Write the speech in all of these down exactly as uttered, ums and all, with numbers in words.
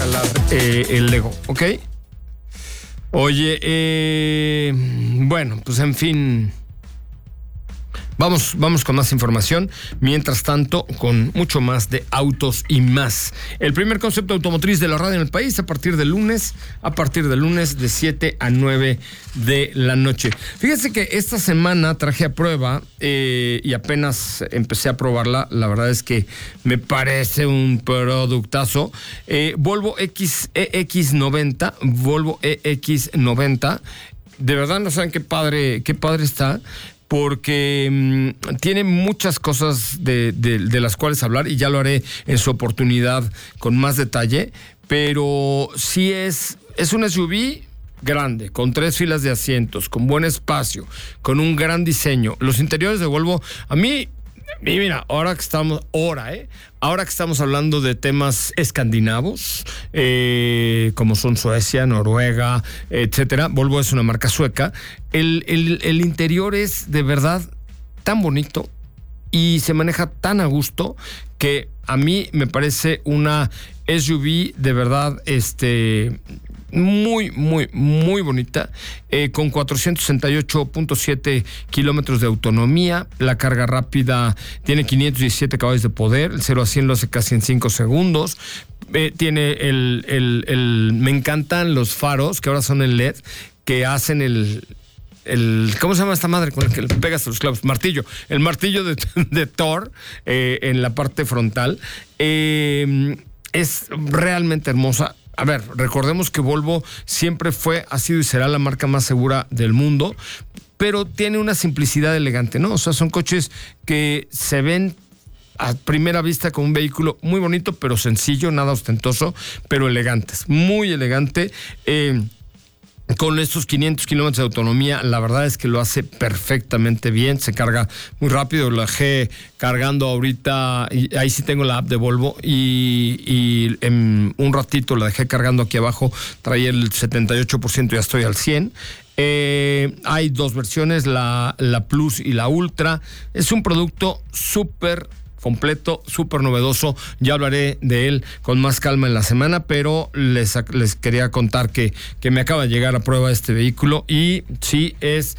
regalar eh, el Lego, ¿ok? Oye, eh, bueno, pues en fin... Vamos, vamos con más información. Mientras tanto, con mucho más de autos y más. El primer concepto automotriz de la radio en el país a partir del lunes, a partir del lunes de siete a nueve de la noche. Fíjense que esta semana traje a prueba eh, y apenas empecé a probarla. La verdad es que me parece un productazo. Eh, Volvo X, E X noventa, Volvo E X noventa. De verdad no saben qué padre, qué padre está. Porque mmm, tiene muchas cosas de, de, de las cuales hablar y ya lo haré en su oportunidad con más detalle, pero sí es, es un S U V grande, con tres filas de asientos, con buen espacio, con un gran diseño. Los interiores de Volvo, a mí, y mira, ahora que estamos, ahora, ¿eh? Ahora que estamos hablando de temas escandinavos, eh, como son Suecia, Noruega, etcétera, Volvo es una marca sueca. El, el, el interior es de verdad tan bonito y se maneja tan a gusto que a mí me parece una S U V de verdad, este... muy, muy, muy bonita, eh, con cuatrocientos sesenta y ocho punto siete kilómetros de autonomía. La carga rápida tiene quinientos diecisiete caballos de poder, el cero a cien lo hace casi en cinco segundos. Eh, tiene el, el, el... Me encantan los faros, que ahora son el L E D, que hacen el... El, ¿cómo se llama esta madre con la que le pegas a los clavos? Martillo. El martillo de, de Thor eh, en la parte frontal. Eh, es realmente hermosa. A ver, recordemos que Volvo siempre fue, ha sido y será la marca más segura del mundo, pero tiene una simplicidad elegante, ¿no? O sea, son coches que se ven a primera vista como un vehículo muy bonito, pero sencillo, nada ostentoso, pero elegantes, muy elegante. Eh, Con estos quinientos kilómetros de autonomía, la verdad es que lo hace perfectamente bien, se carga muy rápido, lo dejé cargando ahorita, y ahí sí tengo la app de Volvo, y, y en un ratito la dejé cargando aquí abajo, traía el setenta y ocho por ciento, ya estoy al cien por ciento. Eh, hay dos versiones, la, la Plus y la Ultra. Es un producto súper completo, súper novedoso. Ya hablaré de él con más calma en la semana, pero les, les quería contar que, que me acaba de llegar a prueba este vehículo y sí es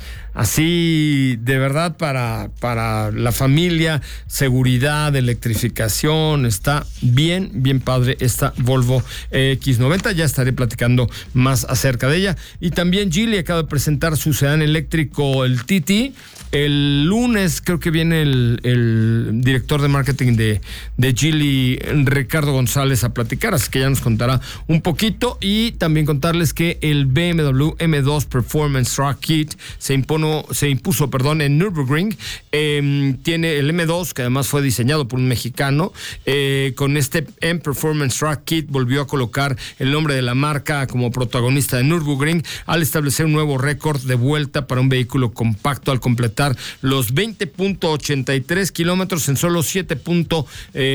así de verdad para, para la familia, seguridad, electrificación, está bien, bien padre esta Volvo E X noventa. Ya estaré platicando más acerca de ella. Y también Geely acaba de presentar su sedán eléctrico, el T T. El lunes creo que viene el, el director de marketing de, de Geely, Ricardo González, a platicar, así que ya nos contará un poquito. Y también contarles que el B M W M dos Performance Track Kit se, impuso, se impuso perdón, en Nürburgring. Eh, tiene el M dos, que además fue diseñado por un mexicano. Eh, con este M Performance Track Kit volvió a colocar el nombre de la marca como protagonista de Nürburgring al establecer un nuevo récord de vuelta para un vehículo compacto al completar los veinte punto ochenta y tres kilómetros en solo siete punto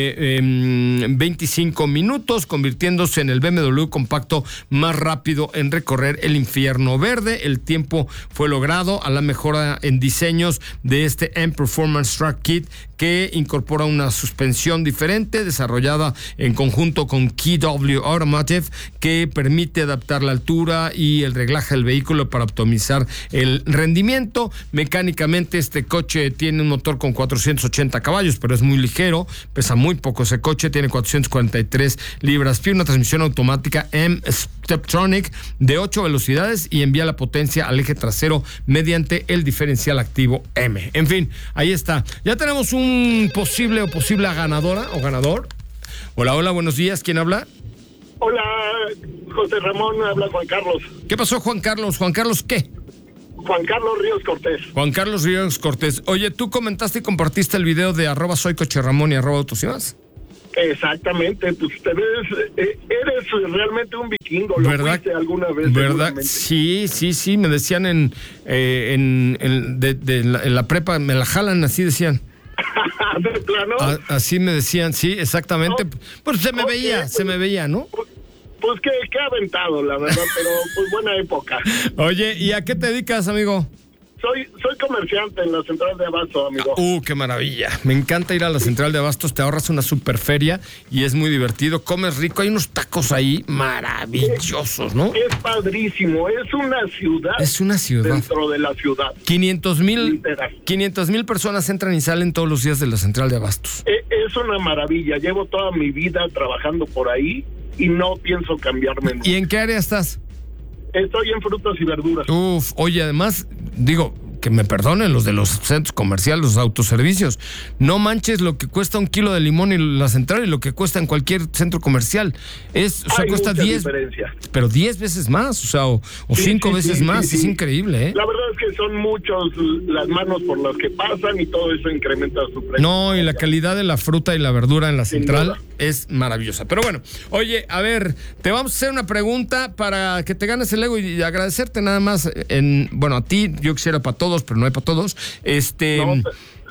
veinticinco minutos, convirtiéndose en el B M W compacto más rápido en recorrer el infierno verde. El tiempo fue logrado a la mejora en diseños de este M Performance Track Kit, que incorpora una suspensión diferente desarrollada en conjunto con K W Automotive, que permite adaptar la altura y el reglaje del vehículo para optimizar el rendimiento. Mecánicamente este coche tiene un motor con cuatrocientos ochenta caballos, pero es muy ligero, pesa muy poco ese coche, tiene cuatrocientos cuarenta y tres libras-pie, una transmisión automática M Steptronic de ocho velocidades y envía la potencia al eje trasero mediante el diferencial activo M. En fin, ahí está. Ya tenemos un posible o posible ganadora o ganador. Hola, hola, buenos días. ¿Quién habla? Hola, José Ramón, habla Juan Carlos. ¿Qué pasó, Juan Carlos? ¿Juan Carlos qué? Juan Carlos Ríos Cortés. Juan Carlos Ríos Cortés. Oye, ¿tú comentaste y compartiste el video de arroba soy Coche Ramón y arroba autos y más? Exactamente, pues ustedes, eh, eres realmente un vikingo, ¿lo ¿verdad? fuiste alguna vez? ¿Verdad? Sí, sí, sí, me decían en, eh, en, en, de, de, en, la, en la prepa, me la jalan, así decían. ¿De plano? A, así me decían, sí, exactamente. No. Pues se me Okay, veía, pues, se me veía, ¿no? Pues, pues que, que aventado, la verdad, pero pues buena época. Oye, ¿y a qué te dedicas, amigo? Soy soy comerciante en la central de abasto, amigo. Uh, qué maravilla. Me encanta ir a la central de abastos, te ahorras una super feria y es muy divertido, comes rico, hay unos tacos ahí maravillosos, ¿no? Es padrísimo, es una ciudad. Es una ciudad. Dentro de la ciudad. quinientos mil personas entran y salen todos los días de la central de abastos. Es una maravilla, llevo toda mi vida trabajando por ahí y no pienso cambiarme. ¿Y en qué área estás? Estoy en frutas y verduras. Uf, oye, además, digo, que me perdonen los de los centros comerciales, los autoservicios. No manches lo que cuesta un kilo de limón en la central y lo que cuesta en cualquier centro comercial. Es, o sea, Hay cuesta diez, pero diez veces más, o sea, o, o sí, cinco sí, veces sí, más. Sí, sí. Es increíble, ¿eh? La verdad es que son muchos las manos por las que pasan y todo eso incrementa su precio. No, y la calidad de la fruta y la verdura en la central es maravillosa. Pero bueno, oye, a ver, te vamos a hacer una pregunta para que te ganes el ego y agradecerte nada más en, bueno, a ti, yo quisiera para todos, pero no hay para todos. Este, no,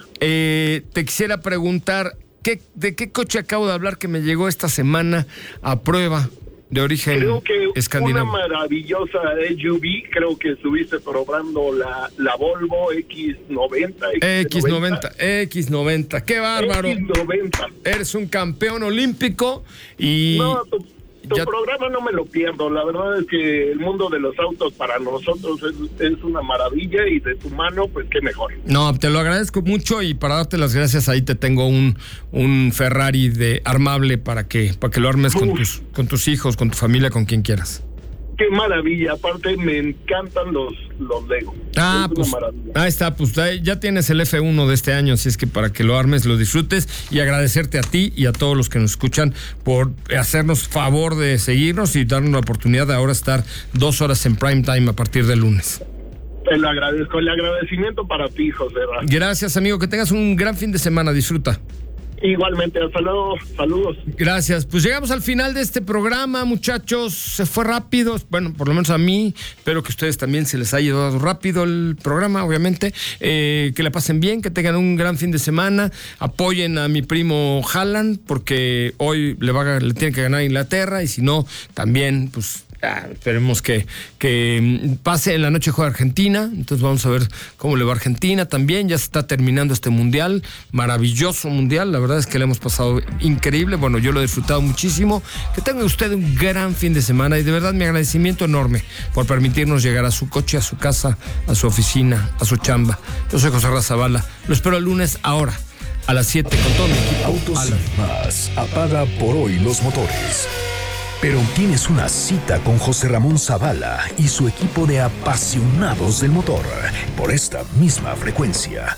eh, te quisiera preguntar, ¿qué, ¿de qué coche acabo de hablar que me llegó esta semana a prueba de origen creo que escandinavo? Una maravillosa S U V, creo que estuviste probando la, la Volvo X noventa. X noventa, X noventa, qué bárbaro. X noventa. Eres un campeón olímpico y... No, tu, tu ya... programa no me lo pierdo. La verdad es que el mundo de los autos para nosotros es, es una maravilla y de tu mano, pues qué mejor. No, te lo agradezco mucho y para darte las gracias ahí te tengo un, un Ferrari de armable para que, para que lo armes con tus, con tus hijos, con tu familia, con quien quieras. Qué maravilla, aparte me encantan los, los Lego. Ah, pues ahí está, pues ya tienes el F uno de este año, así es que para que lo armes, lo disfrutes y agradecerte a ti y a todos los que nos escuchan por hacernos favor de seguirnos y darnos la oportunidad de ahora estar dos horas en prime time a partir del lunes. Te lo agradezco, el agradecimiento para ti, José. Gracias, amigo, que tengas un gran fin de semana, disfruta. Igualmente, hasta luego, saludos. Gracias, pues llegamos al final de este programa, muchachos, se fue rápido, bueno, por lo menos a mí, espero que a ustedes también se les haya llevado rápido el programa, obviamente, eh, que la pasen bien, que tengan un gran fin de semana, apoyen a mi primo Haaland, porque hoy le, va a, le tiene que ganar a Inglaterra, y si no, también, pues... Ah, esperemos que, que pase en la noche juega Argentina, entonces vamos a ver cómo le va a Argentina también, ya se está terminando este mundial, maravilloso mundial, la verdad es que le hemos pasado increíble, bueno, yo lo he disfrutado muchísimo, que tenga usted un gran fin de semana y de verdad mi agradecimiento enorme por permitirnos llegar a su coche, a su casa, a su oficina, a su chamba. Yo soy José Razabala, lo espero el lunes ahora a las siete con todo mi equipo. Autos Sin Más apaga por hoy los motores. Pero tienes una cita con José Ramón Zavala y su equipo de apasionados del motor por esta misma frecuencia.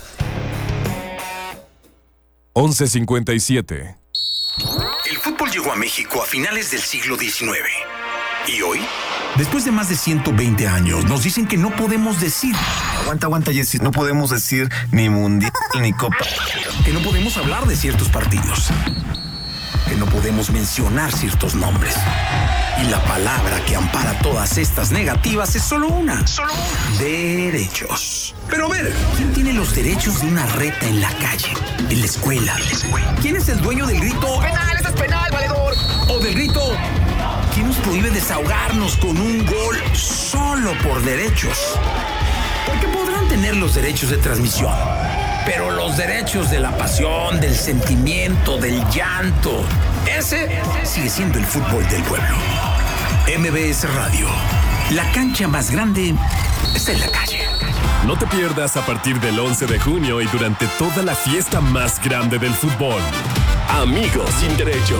once cincuenta y siete. El fútbol llegó a México a finales del siglo diecinueve. ¿Y hoy? Después de más de ciento veinte años, nos dicen que no podemos decir... Aguanta, aguanta, Jessy. No podemos decir ni mundial ni copa. Que no podemos hablar de ciertos partidos. Que no podemos mencionar ciertos nombres. Y la palabra que ampara todas estas negativas es solo una. Solo una. Derechos. Pero a ver, ¿quién tiene los derechos de una reta en la calle? En la escuela. En la escuela. ¿Quién es el dueño del grito? ¡Penal, eso es penal, valedor! O del grito... ¿Quién nos prohíbe desahogarnos con un gol solo por derechos? Porque podrán tener los derechos de transmisión, pero los derechos de la pasión, del sentimiento, del llanto, ese sigue siendo el fútbol del pueblo. M B S Radio, la cancha más grande está en la calle. No te pierdas a partir del once de junio y durante toda la fiesta más grande del fútbol. Amigos sin derechos.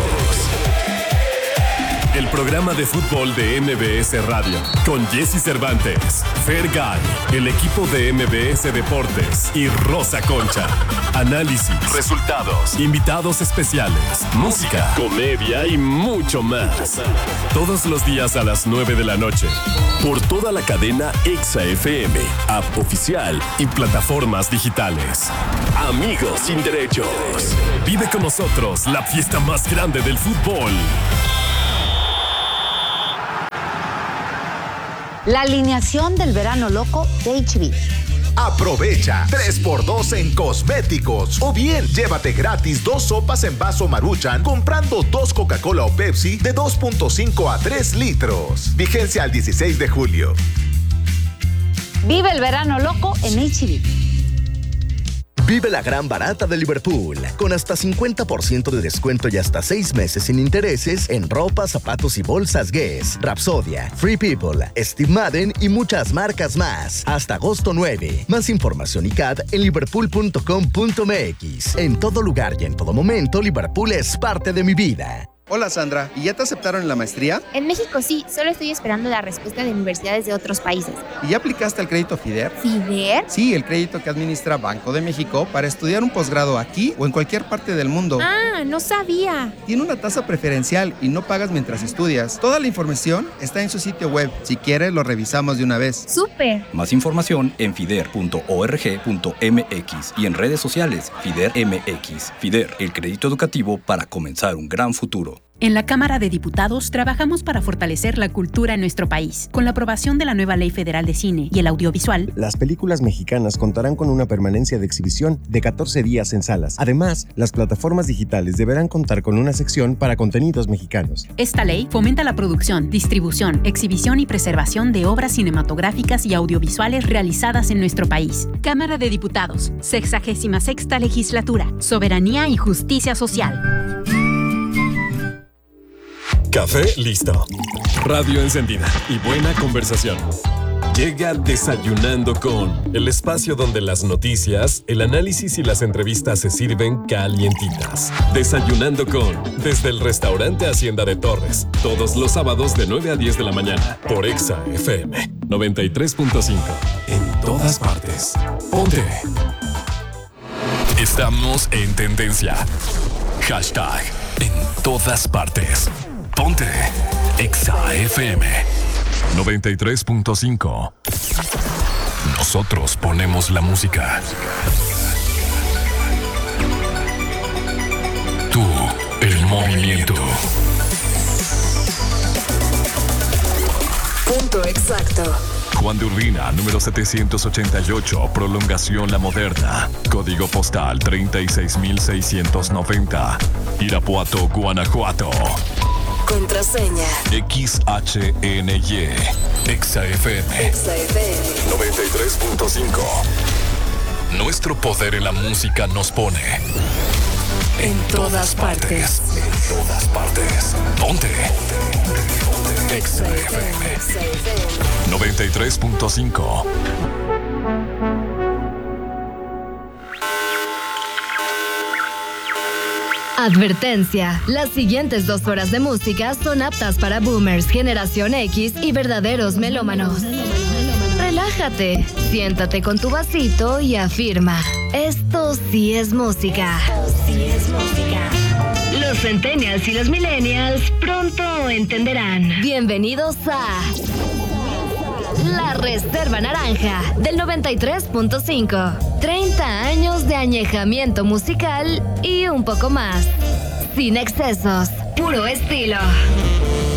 El programa de fútbol de M B S Radio, con Jessy Cervantes, Fergay, el equipo de M B S Deportes y Rosa Concha. Análisis, resultados, invitados especiales, música, comedia y mucho más. Todos los días a las nueve de la noche, por toda la cadena Exa F M, app oficial y plataformas digitales. Amigos sin derechos. Vive con nosotros la fiesta más grande del fútbol. La alineación del verano loco de H B. Aprovecha tres por dos en cosméticos. O bien, llévate gratis dos sopas en vaso Maruchan comprando dos Coca-Cola o Pepsi de dos punto cinco a tres litros. Vigencia al dieciséis de julio. Vive el verano loco en H E B. Vive la gran barata de Liverpool, con hasta cincuenta por ciento de descuento y hasta seis meses sin intereses en ropa, zapatos y bolsas Guess, Rapsodia, Free People, Steve Madden y muchas marcas más. Hasta agosto nueve. Más información y C A D en liverpool punto com punto m x. En todo lugar y en todo momento, Liverpool es parte de mi vida. Hola Sandra, ¿y ya te aceptaron en la maestría? En México sí, solo estoy esperando la respuesta de universidades de otros países. ¿Y ya aplicaste al crédito FIDER? ¿FIDER? Sí, el crédito que administra Banco de México para estudiar un posgrado aquí o en cualquier parte del mundo. Ah, no sabía. Tiene una tasa preferencial y no pagas mientras estudias. Toda la información está en su sitio web. Si quieres, lo revisamos de una vez. ¡Súper! Más información en fider punto org punto m x y en redes sociales FIDER M X. FIDER, el crédito educativo para comenzar un gran futuro. En la Cámara de Diputados trabajamos para fortalecer la cultura en nuestro país. Con la aprobación de la nueva Ley Federal de Cine y el Audiovisual, las películas mexicanas contarán con una permanencia de exhibición de catorce días en salas. Además, las plataformas digitales deberán contar con una sección para contenidos mexicanos. Esta ley fomenta la producción, distribución, exhibición y preservación de obras cinematográficas y audiovisuales realizadas en nuestro país. Cámara de Diputados, sexagésima sexta Legislatura, Soberanía y Justicia Social. Café listo. Radio encendida y buena conversación. Llega Desayunando con, el espacio donde las noticias, el análisis y las entrevistas se sirven calientitas. Desayunando con, desde el restaurante Hacienda de Torres, todos los sábados de nueve a diez de la mañana, por Exa F M noventa y tres punto cinco. En todas partes. Ponte. Estamos en tendencia. Hashtag en todas partes. Ponte Exa F M noventa y tres punto cinco. Nosotros ponemos la música. Tú, el movimiento. Punto exacto. Juan de Urbina, número setecientos ochenta y ocho, prolongación La Moderna. Código postal treinta y seis mil seiscientos noventa. Irapuato, Guanajuato. Contraseña X H N Y. Exa F M Exa F M noventa y tres punto cinco. Nuestro poder en la música nos pone en, en todas, todas partes. partes. En todas partes. Ponte. Exa F M noventa y tres punto cinco. Advertencia. Las siguientes dos horas de música son aptas para boomers, generación X y verdaderos melómanos. Relájate, siéntate con tu vasito y afirma: esto sí es música. Esto sí es música. Los centennials y los millennials pronto entenderán. Bienvenidos a La Reserva Naranja del noventa y tres punto cinco. treinta años de añejamiento musical y un poco más. Sin excesos, puro estilo.